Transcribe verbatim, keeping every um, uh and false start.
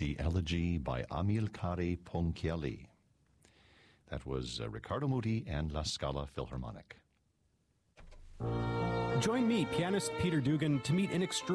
the elegy by Amilcare Ponchielli. That was uh, Riccardo Muti and La Scala Philharmonic. Join me, pianist Peter Dugan, to meet an extraordinary